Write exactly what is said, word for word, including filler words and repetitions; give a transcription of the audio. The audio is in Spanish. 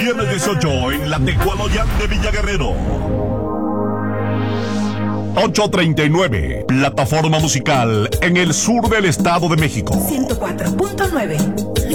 Viernes dieciocho en la Tecualoyán de Villa Guerrero. ocho treinta y nueve, plataforma musical en el sur del Estado de México. ciento cuatro punto nueve.